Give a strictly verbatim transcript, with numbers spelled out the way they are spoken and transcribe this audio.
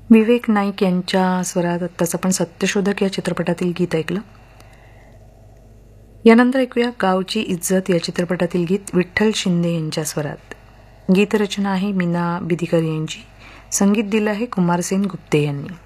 विवेक नाईक यांच्या स्वरात आत्ताच आपण सत्यशोधक या चित्रपटातील गीत ऐकलं. यानंतर ऐकूया गावची इज्जत या चित्रपटातील गीत विठ्ठल शिंदे यांच्या स्वरात. गीतरचना आहे मीना बिदीकर यांची, संगीत दिलं आहे कुमारसेन गुप्ते यांनी.